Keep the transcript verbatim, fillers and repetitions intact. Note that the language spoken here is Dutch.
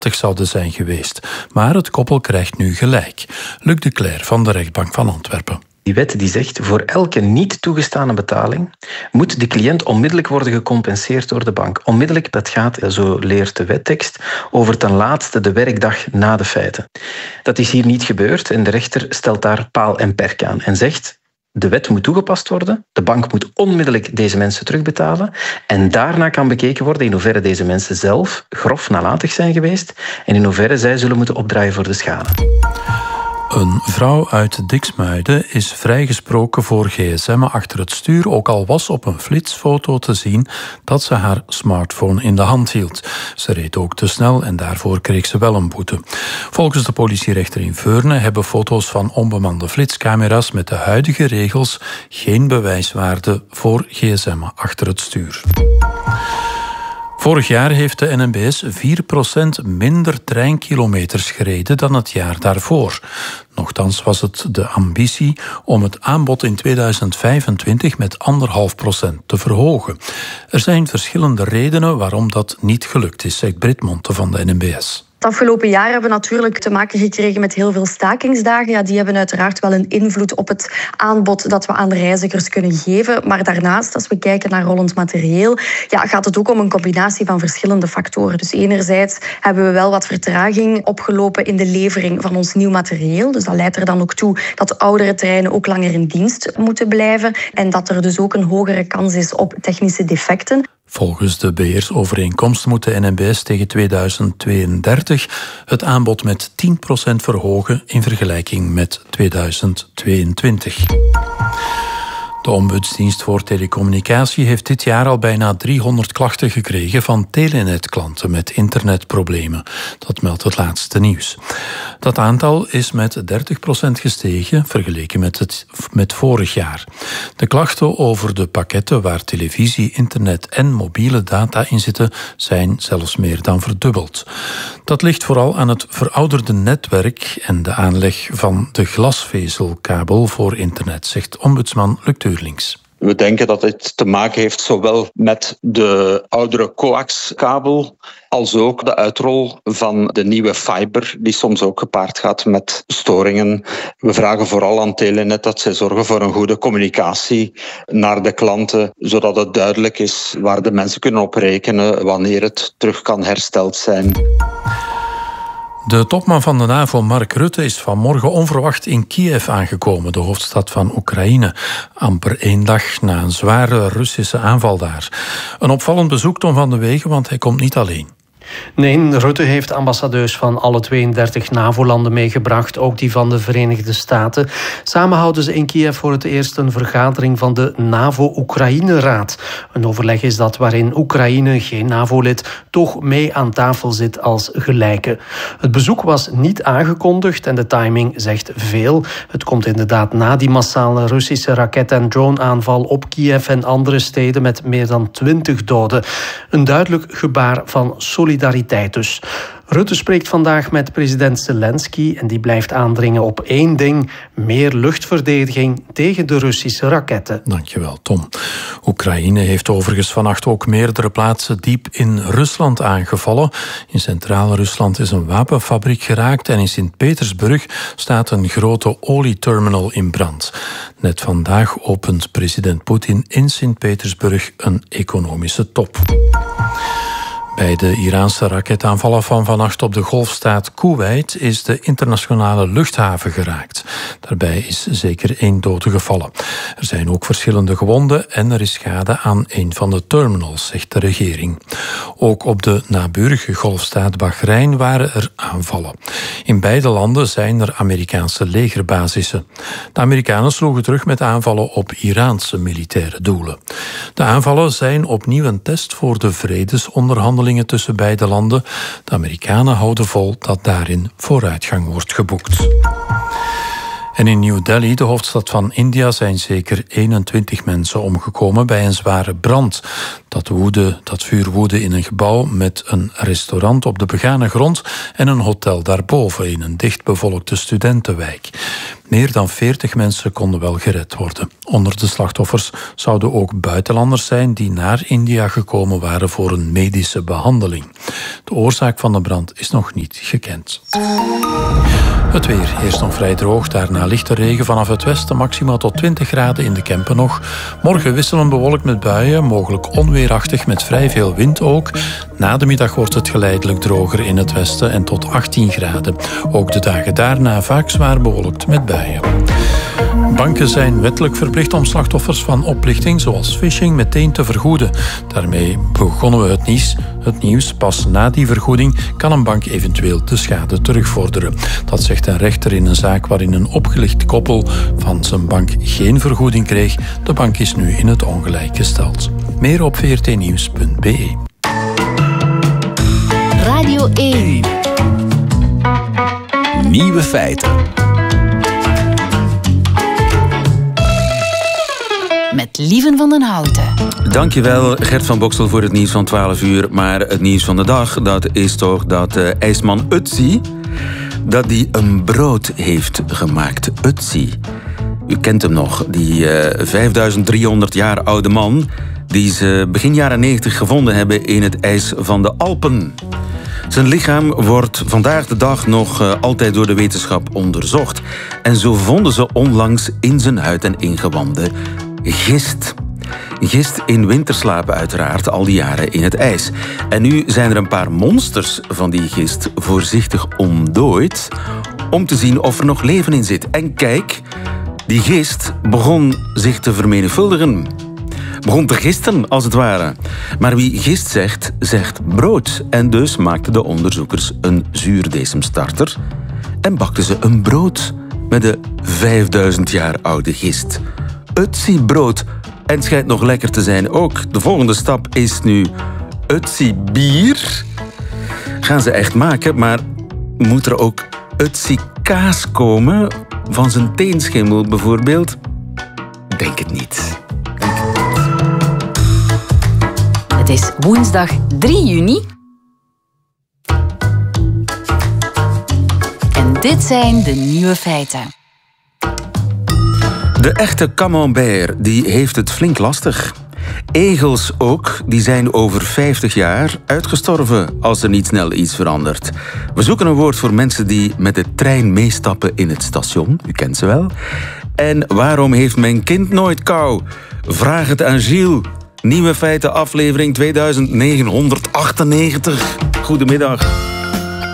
zouden zijn geweest. Maar het koppel krijgt nu gelijk. Luc de Cler van de rechtbank van Antwerpen. Die wet die zegt, voor elke niet toegestane betaling moet de cliënt onmiddellijk worden gecompenseerd door de bank. Onmiddellijk, dat gaat, zo leert de wettekst, over ten laatste de werkdag na de feiten. Dat is hier niet gebeurd en de rechter stelt daar paal en perk aan en zegt, de wet moet toegepast worden, de bank moet onmiddellijk deze mensen terugbetalen en daarna kan bekeken worden in hoeverre deze mensen zelf grof nalatig zijn geweest en in hoeverre zij zullen moeten opdraaien voor de schade. Een vrouw uit Diksmuiden is vrijgesproken voor gsm'en achter het stuur, ook al was op een flitsfoto te zien dat ze haar smartphone in de hand hield. Ze reed ook te snel en daarvoor kreeg ze wel een boete. Volgens de politierechter in Veurne hebben foto's van onbemande flitscamera's met de huidige regels geen bewijswaarde voor gsm'en achter het stuur. Vorig jaar heeft de N M B S vier procent minder treinkilometers gereden dan het jaar daarvoor. Nochtans was het de ambitie om het aanbod in tweeduizend vijfentwintig met anderhalf procent te verhogen. Er zijn verschillende redenen waarom dat niet gelukt is, zegt Brit Monte van de N M B S. Het afgelopen jaar hebben we natuurlijk te maken gekregen met heel veel stakingsdagen. Ja, die hebben uiteraard wel een invloed op het aanbod dat we aan de reizigers kunnen geven. Maar daarnaast, als we kijken naar rollend materieel, ja, gaat het ook om een combinatie van verschillende factoren. Dus enerzijds hebben we wel wat vertraging opgelopen in de levering van ons nieuw materieel. Dus dat leidt er dan ook toe dat oudere treinen ook langer in dienst moeten blijven. En dat er dus ook een hogere kans is op technische defecten. Volgens de beheersovereenkomst moet de N M B S tegen tweeduizend tweeëndertig het aanbod met tien procent verhogen in vergelijking met tweeduizend tweeëntwintig. De Ombudsdienst voor Telecommunicatie heeft dit jaar al bijna driehonderd klachten gekregen van Telenet-klanten met internetproblemen. Dat meldt het laatste nieuws. Dat aantal is met dertig procent gestegen vergeleken met, het, met vorig jaar. De klachten over de pakketten waar televisie, internet en mobiele data in zitten zijn zelfs meer dan verdubbeld. Dat ligt vooral aan het verouderde netwerk en de aanleg van de glasvezelkabel voor internet, zegt ombudsman Luc Tuurlings. We denken dat dit te maken heeft zowel met de oudere coaxkabel als ook de uitrol van de nieuwe fiber, die soms ook gepaard gaat met storingen. We vragen vooral aan Telenet dat zij zorgen voor een goede communicatie naar de klanten, zodat het duidelijk is waar de mensen kunnen op rekenen wanneer het terug kan hersteld zijn. De topman van de NAVO, Mark Rutte, is vanmorgen onverwacht in Kiev aangekomen, de hoofdstad van Oekraïne. Amper één dag na een zware Russische aanval daar. Een opvallend bezoek, Tom van de Wegen, want hij komt niet alleen. Nee, Rutte heeft ambassadeurs van alle tweeëndertig NAVO-landen meegebracht, ook die van de Verenigde Staten. Samen houden ze in Kiev voor het eerst een vergadering van de NAVO-Oekraïne-raad. Een overleg is dat waarin Oekraïne, geen NAVO-lid, toch mee aan tafel zit als gelijke. Het bezoek was niet aangekondigd en de timing zegt veel. Het komt inderdaad na die massale Russische raket- en drone-aanval op Kiev en andere steden met meer dan twintig doden. Een duidelijk gebaar van solidariteit. Solidariteit dus. Rutte spreekt vandaag met president Zelensky en die blijft aandringen op één ding: meer luchtverdediging tegen de Russische raketten. Dankjewel, Tom. Oekraïne heeft overigens vannacht ook meerdere plaatsen diep in Rusland aangevallen. In centraal Rusland is een wapenfabriek geraakt en in Sint-Petersburg staat een grote olieterminal in brand. Net vandaag opent president Poetin in Sint-Petersburg een economische top. Bij de Iraanse raketaanvallen van vannacht op de golfstaat Koeweit is de internationale luchthaven geraakt. Daarbij is zeker één dode gevallen. Er zijn ook verschillende gewonden en er is schade aan een van de terminals, zegt de regering. Ook op de naburige golfstaat Bahrein waren er aanvallen. In beide landen zijn er Amerikaanse legerbasissen. De Amerikanen sloegen terug met aanvallen op Iraanse militaire doelen. De aanvallen zijn opnieuw een test voor de vredesonderhandelingen tussen beide landen. De Amerikanen houden vol dat daarin vooruitgang wordt geboekt. En in New Delhi, de hoofdstad van India, zijn zeker eenentwintig mensen omgekomen bij een zware brand. Dat, woedde, dat vuur woedde in een gebouw met een restaurant op de begane grond en een hotel daarboven in een dichtbevolkte studentenwijk. Meer dan veertig mensen konden wel gered worden. Onder de slachtoffers zouden ook buitenlanders zijn die naar India gekomen waren voor een medische behandeling. De oorzaak van de brand is nog niet gekend. Het weer. Eerst nog vrij droog, daarna lichte regen vanaf het westen, maximaal tot twintig graden in de Kempen nog. Morgen wisselen bewolkt met buien, mogelijk onweerachtig met vrij veel wind ook. Na de middag wordt het geleidelijk droger in het westen en tot achttien graden. Ook de dagen daarna vaak zwaar bewolkt met buien. Banken zijn wettelijk verplicht om slachtoffers van oplichting, zoals phishing, meteen te vergoeden. Daarmee begonnen we het nieuws. Het nieuws. Pas na die vergoeding kan een bank eventueel de schade terugvorderen. Dat zegt een rechter in een zaak waarin een opgelicht koppel van zijn bank geen vergoeding kreeg. De bank is nu in het ongelijk gesteld. Meer op v r t nieuws punt b e. Radio één. Nieuwe feiten. Met Lieven van den Houten. Dankjewel Gert van Bokstel voor het nieuws van twaalf uur. Maar het nieuws van de dag, dat is toch dat uh, ijsman Ötzi, dat die een brood heeft gemaakt. Ötzi. U kent hem nog, die uh, vijfduizend driehonderd jaar oude man die ze begin jaren negentig gevonden hebben in het ijs van de Alpen. Zijn lichaam wordt vandaag de dag nog uh, altijd door de wetenschap onderzocht. En zo vonden ze onlangs in zijn huid en ingewanden gist. Gist in winterslapen uiteraard, al die jaren in het ijs. En nu zijn er een paar monsters van die gist voorzichtig ontdooid om te zien of er nog leven in zit. En kijk, die gist begon zich te vermenigvuldigen. Begon te gisten, als het ware. Maar wie gist zegt, zegt brood. En dus maakten de onderzoekers een zuurdesemstarter en bakten ze een brood met de vijfduizend jaar oude gist. Ötzi brood. En het schijnt nog lekker te zijn ook. De volgende stap is nu Ötzi bier. Gaan ze echt maken, maar moet er ook Ötzi kaas komen? Van zijn teenschimmel bijvoorbeeld? Denk het niet. Het is woensdag drie juni. En dit zijn de nieuwe feiten. De echte camembert die heeft het flink lastig. Egels ook, die zijn over vijftig jaar uitgestorven als er niet snel iets verandert. We zoeken een woord voor mensen die met de trein meestappen in het station. U kent ze wel. En waarom heeft mijn kind nooit kou? Vraag het aan Gilles. Nieuwe feiten, aflevering tweeduizend negenhonderdachtennegentig. Goedemiddag.